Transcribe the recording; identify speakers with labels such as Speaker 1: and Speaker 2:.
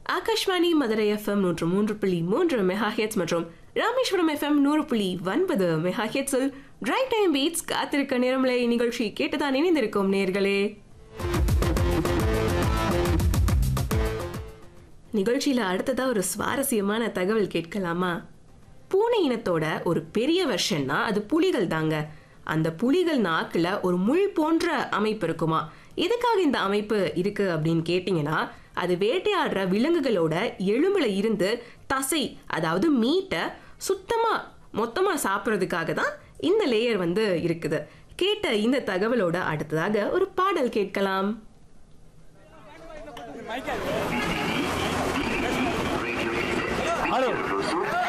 Speaker 1: Akashvani Madurai FM 103.3 megahertz மற்றும் Rameswaram FM 100.9 மெகாஹெட்ஸில் try time beats காத்திருக்க நேரமலை நிகழ்ச்சி கேட்டுதான் இணைந்திருக்கும் நேர்களே. நிகழ்ச்சியில அடுத்ததா ஒரு சுவாரஸ்யமான தகவல் கேட்கலாமா? பூனை இனத்தோட ஒரு பெரிய வெர்ஷன்னா அது புலிகள் தாங்க. அந்த புலிகள் நாக்குல ஒரு முள் போன்ற அமைப்பு இருக்குமா. எதுக்காக இந்த அமைப்பு இருக்கு அப்படின்னு கேட்டீங்கன்னா, அது வேட்டையாடுற விலங்குகளோட எலும்புல இருந்து தசை, அதாவது மீட்டை மொத்தமா சாப்பிட்றதுக்காக தான் இந்த லேயர் இருக்குது. கேட்ட இந்த தகவலோட அடுத்ததாக ஒரு பாடல் கேட்கலாம்.
Speaker 2: ஹலோ